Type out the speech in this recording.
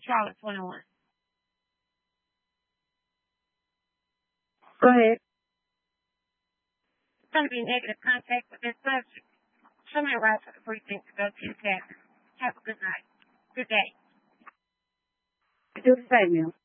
Charlotte 21. Go ahead. It's going to be negative contact with this subject. Somebody writes for the precinct to go to the cabin. Have a good night. Good day. Do the same, ma'am.